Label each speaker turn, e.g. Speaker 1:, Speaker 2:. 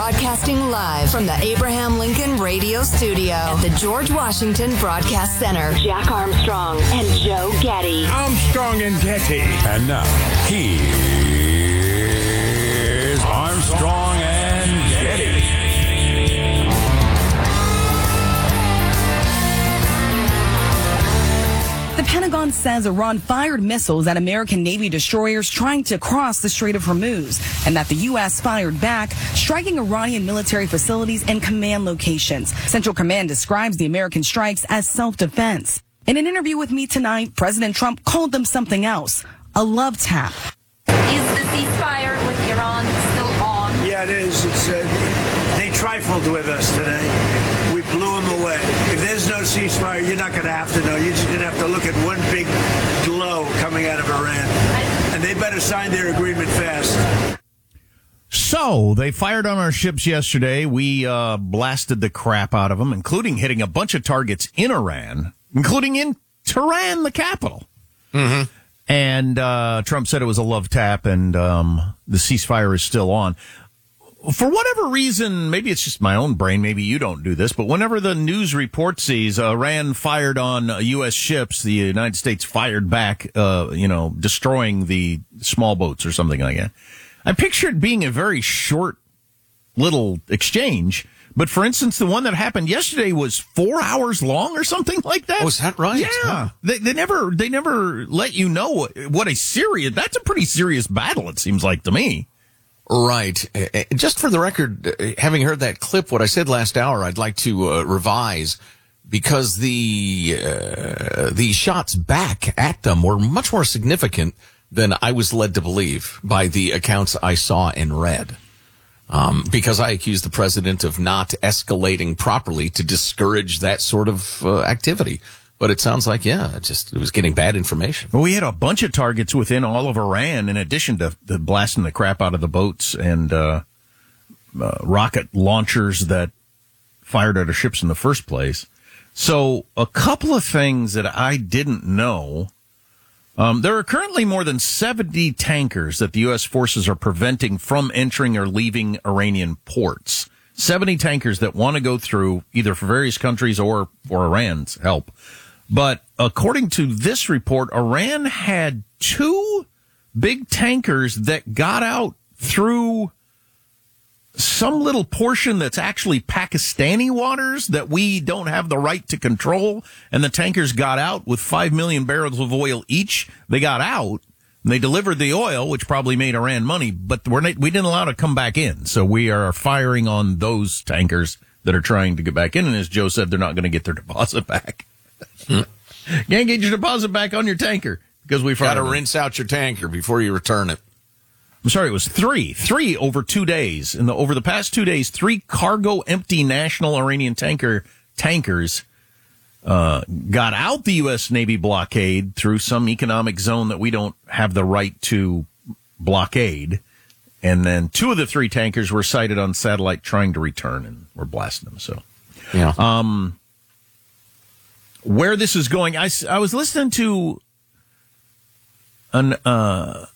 Speaker 1: broadcasting live from the Abraham Lincoln Radio Studio at the George Washington Broadcast Center. Jack Armstrong and Joe Getty.
Speaker 2: Armstrong and Getty.
Speaker 3: And now, here's Armstrong and Getty.
Speaker 4: The Pentagon says Iran fired missiles at American Navy destroyers trying to cross the Strait of Hormuz, and that the U.S. fired back, striking Iranian military facilities and command locations. Central Command describes the American strikes as self-defense. In an interview with Me Tonight, President Trump called them something else, a love tap.
Speaker 5: Is the ceasefire with Iran still on?
Speaker 2: Yeah, it is. They trifled with us today. We blew them away. If there's no ceasefire, you're not going to have to know. You're just going to have to look at one big glow coming out of Iran. And they better sign their agreement fast.
Speaker 6: So, they fired on our ships yesterday. We blasted the crap out of them, including hitting a bunch of targets in Iran, including in Tehran, the capital. Mm-hmm. And Trump said it was a love tap, and the ceasefire is still on. For whatever reason, maybe it's just my own brain, maybe you don't do this, but whenever the news report sees Iran fired on U.S. ships, the United States fired back, destroying the small boats or something like that, I picture it being a very short little exchange. But for instance, the one that happened yesterday was 4 hours long or something like that.
Speaker 7: Oh, is that right?
Speaker 6: Yeah. Huh. They never let you know that's a pretty serious battle, it seems like to me.
Speaker 7: Right. Just for the record, having heard that clip, what I said last hour, I'd like to revise, because the shots back at them were much more significant than I was led to believe by the accounts I saw and read. Because I accused the president of not escalating properly to discourage that sort of activity. But it sounds like, it was getting bad information.
Speaker 6: Well, we had a bunch of targets within all of Iran, in addition to blasting the crap out of the boats and rocket launchers that fired at our ships in the first place. So a couple of things that I didn't know. There are currently more than 70 tankers that the U.S. forces are preventing from entering or leaving Iranian ports. 70 tankers that want to go through, either for various countries or for Iran's help. But according to this report, Iran had 2 big tankers that got out through some little portion that's actually Pakistani waters that we don't have the right to control. And the tankers got out with 5 million barrels of oil each. They got out and they delivered the oil, which probably made Iran money, but we didn't allow it to come back in. So we are firing on those tankers that are trying to get back in. And as Joe said, they're not going to get their deposit back. Can't get your deposit back on your tanker because we
Speaker 7: got to rinse out your tanker before you return it.
Speaker 6: I'm sorry, it was three over 2 days. Over the past 2 days, 3 cargo empty national Iranian tankers got out the U.S. Navy blockade through some economic zone that we don't have the right to blockade. And then 2 of the 3 tankers were sighted on satellite trying to return, and we're blasting them. So, yeah. Where this is going, I was listening to a